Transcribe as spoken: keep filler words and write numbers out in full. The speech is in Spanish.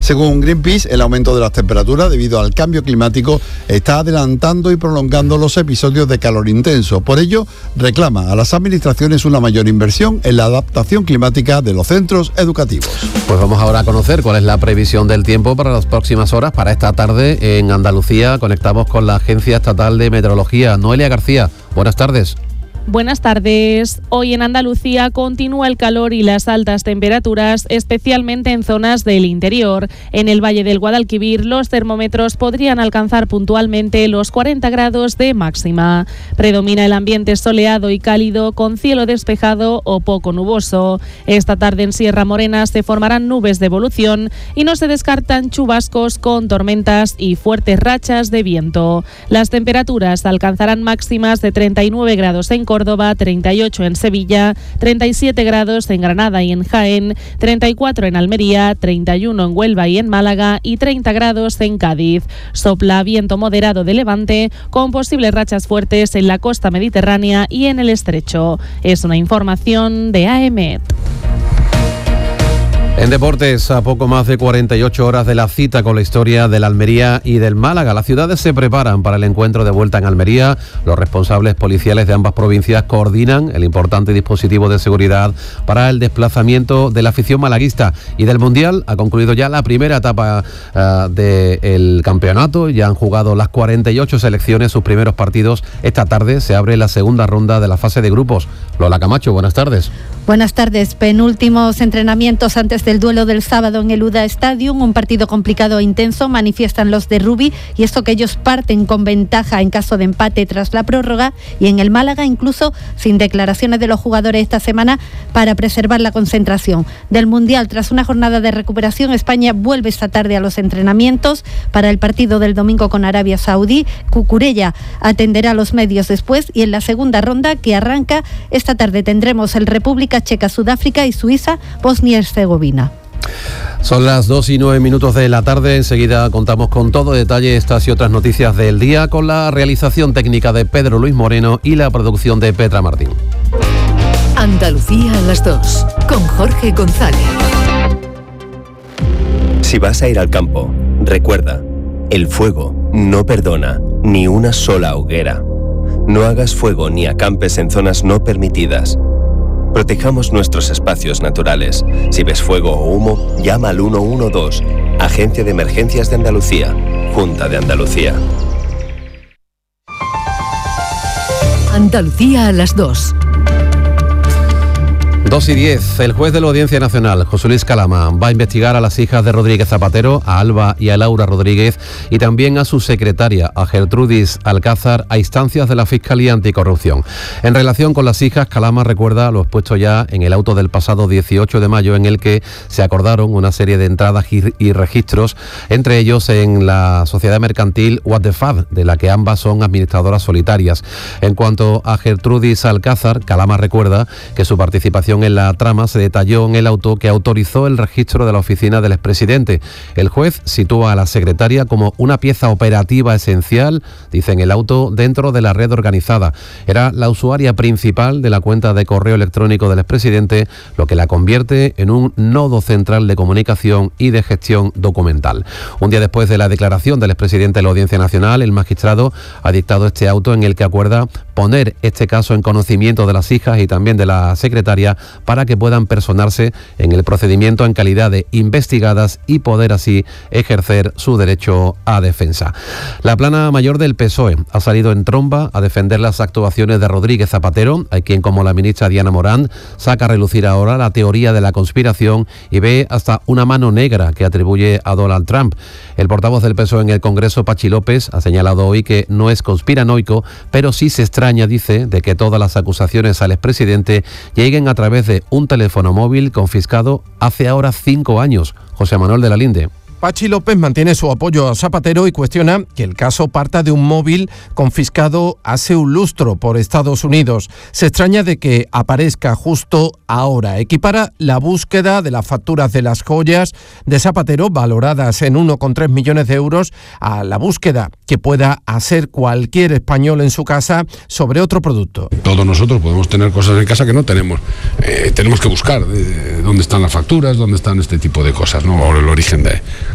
Según Greenpeace, el aumento de las temperaturas debido al cambio climático está adelantando y prolongando los episodios de calor intenso. Por ello, reclama a las administraciones una mayor inversión en la adaptación climática de los centros educativos. Pues vamos ahora a conocer cuál es la previsión del tiempo para las próximas horas, para esta tarde en Andalucía. Conectamos con la Agencia Estatal de Meteorología. Noelia García, buenas tardes. Buenas tardes. Hoy en Andalucía continúa el calor y las altas temperaturas, especialmente en zonas del interior. En el Valle del Guadalquivir, los termómetros podrían alcanzar puntualmente los cuarenta grados de máxima. Predomina el ambiente soleado y cálido, con cielo despejado o poco nuboso. Esta tarde en Sierra Morena se formarán nubes de evolución y no se descartan chubascos con tormentas y fuertes rachas de viento. Las temperaturas alcanzarán máximas de treinta y nueve grados en Córdoba, treinta y ocho en Sevilla, treinta y siete grados en Granada y en Jaén, treinta y cuatro en Almería, treinta y uno en Huelva y en Málaga y treinta grados en Cádiz. Sopla viento moderado de levante con posibles rachas fuertes en la costa mediterránea y en el estrecho. Es una información de A E M E T. En deportes, a poco más de cuarenta y ocho horas de la cita con la historia del Almería y del Málaga, las ciudades se preparan para el encuentro de vuelta en Almería. Los responsables policiales de ambas provincias coordinan el importante dispositivo de seguridad para el desplazamiento de la afición malaguista. Y del Mundial ha concluido ya la primera etapa uh, del campeonato. Ya han jugado las cuarenta y ocho selecciones sus primeros partidos. Esta tarde se abre la segunda ronda de la fase de grupos. Lola Camacho, buenas tardes. Buenas tardes. Penúltimos entrenamientos antes del duelo del sábado en el U D A Stadium, un partido complicado e intenso, manifiestan los de Rubi, y esto que ellos parten con ventaja en caso de empate tras la prórroga, y en el Málaga incluso sin declaraciones de los jugadores esta semana para preservar la concentración. Del Mundial, tras una jornada de recuperación, España vuelve esta tarde a los entrenamientos para el partido del domingo con Arabia Saudí. Cucurella atenderá a los medios después, y en la segunda ronda, que arranca esta tarde, tendremos el República Checa, Sudáfrica y Suiza, Bosnia y Herzegovina. Son las dos y nueve minutos de la tarde. Enseguida contamos con todo detalle estas y otras noticias del día, con la realización técnica de Pedro Luis Moreno y la producción de Petra Martín. Andalucía a las dos, con Jorge González. Si vas a ir al campo, recuerda, el fuego no perdona ni una sola hoguera. No hagas fuego ni acampes en zonas no permitidas. Protejamos nuestros espacios naturales. Si ves fuego o humo, llama al uno uno dos, Agencia de Emergencias de Andalucía, Junta de Andalucía. Andalucía a las dos. dos y diez. El juez de la Audiencia Nacional, José Luis Calama, va a investigar a las hijas de Rodríguez Zapatero, a Alba y a Laura Rodríguez, y también a su secretaria, a Gertrudis Alcázar, a instancias de la Fiscalía Anticorrupción. En relación con las hijas, Calama recuerda lo expuesto ya en el auto del pasado dieciocho de mayo, en el que se acordaron una serie de entradas y registros, entre ellos en la sociedad mercantil What the Fab, de la que ambas son administradoras solitarias. En cuanto a Gertrudis Alcázar, Calama recuerda que su participación en la trama se detalló en el auto que autorizó el registro de la oficina del expresidente. El juez sitúa a la secretaria como una pieza operativa esencial, dice en el auto, dentro de la red organizada. Era la usuaria principal de la cuenta de correo electrónico del expresidente, lo que la convierte en un nodo central de comunicación y de gestión documental. Un día después de la declaración del expresidente de la Audiencia Nacional, el magistrado ha dictado este auto en el que acuerda poner este caso en conocimiento de las hijas y también de la secretaria para que puedan personarse en el procedimiento en calidad de investigadas y poder así ejercer su derecho a defensa. La plana mayor del P S O E ha salido en tromba a defender las actuaciones de Rodríguez Zapatero, a quien, como la ministra Diana Morán, saca a relucir ahora la teoría de la conspiración y ve hasta una mano negra que atribuye a Donald Trump. El portavoz del P S O E en el Congreso, Pachi López, ha señalado hoy que no es conspiranoico, pero sí se extraña, dice, de que todas las acusaciones al expresidente lleguen a través de un teléfono móvil confiscado hace ahora cinco años. José Manuel de la Linde. Pachi López mantiene su apoyo a Zapatero y cuestiona que el caso parta de un móvil confiscado hace un lustro por Estados Unidos. Se extraña de que aparezca justo ahora. Equipara la búsqueda de las facturas de las joyas de Zapatero, valoradas en uno coma tres millones de euros, a la búsqueda que pueda hacer cualquier español en su casa sobre otro producto. Todos nosotros podemos tener cosas en casa que no tenemos. Eh, tenemos que buscar eh, dónde están las facturas, dónde están este tipo de cosas, ¿no? O el origen de...